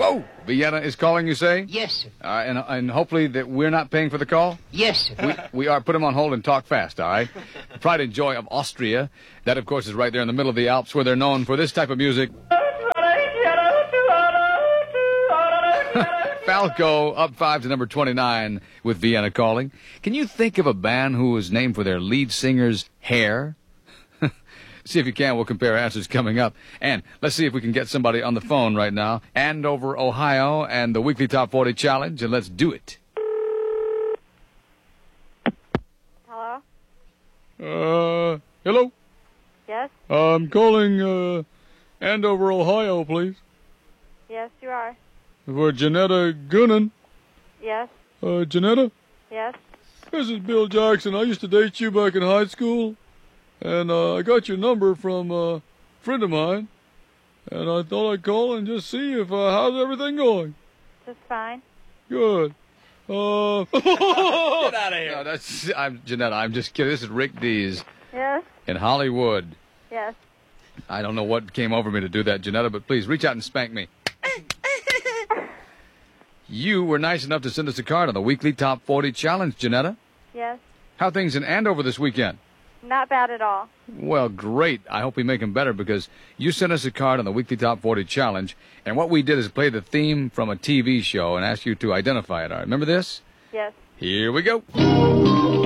Oh, Vienna is calling, you say? Yes, sir. And hopefully that we're not paying for the call? Yes, sir. We are. Put him on hold and talk fast, all right? Pride and Joy of Austria. That, of course, is right there in the middle of the Alps where they're known for this type of music. Falco up 5 to number 29 with Vienna calling. Can you think of a band who was named for their lead singer's hair? See if you can. We'll compare answers coming up. And let's see if we can get somebody on the phone right now. Andover, Ohio, and the Weekly Top 40 Challenge, and let's do it. Hello? Hello? Yes? I'm calling, Andover, Ohio, please. Yes, you are. For Janetta Goonan. Yes? Janetta? Yes? This is Bill Jackson. I used to date you back in high school. And I got your number from a friend of mine, and I thought I'd call and just see if how's everything going. Just fine. Good. Get out of here. No, I'm Janetta. I'm just kidding. This is Rick Dees Yes? in Hollywood. Yes. I don't know what came over me to do that, Janetta, but please reach out and spank me. You were nice enough to send us a card on the Weekly Top 40 Challenge, Janetta. Yes. How things in Andover this weekend? Not bad at all. Well, great. I hope we make them better because you sent us a card on the Weekly Top 40 Challenge, and what we did is play the theme from a TV show and asked you to identify it. All right, remember this? Yes. Here we go.